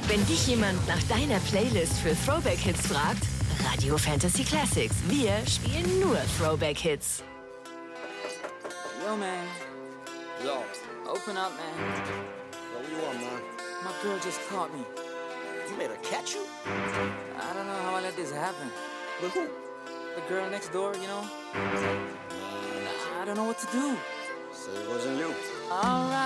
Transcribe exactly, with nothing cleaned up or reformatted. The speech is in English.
Wenn dich jemand nach deiner Playlist für Throwback-Hits fragt, Radio Fantasy Classics. Wir spielen nur Throwback-Hits. Yo, man. Yo. Open up, man. Yo, what you want, man? My girl just caught me. You made her catch you? I don't know how I let this happen. With who? The girl next door, you know? Uh, I don't know what to do. so it wasn't you. All right.